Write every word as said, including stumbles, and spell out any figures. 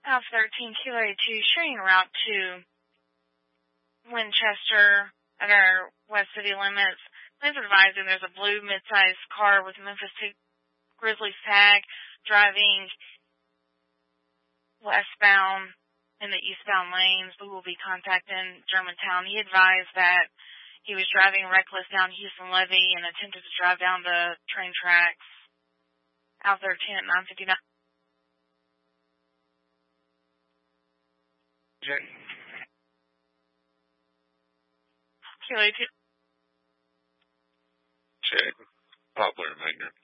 Alpha thirteen, Kilo eighty-two, showing route to Winchester at our West City limits. Please advise that there's a blue mid-sized car with Memphis Grizzlies tag driving westbound in the eastbound lanes. We will be contacting Germantown. He advised that he was driving reckless down Houston Levee and attempted to drive down the train tracks. Alpha thirteen at nine fifty-nine. Check. Kilo two. Check. Poplar Magnet.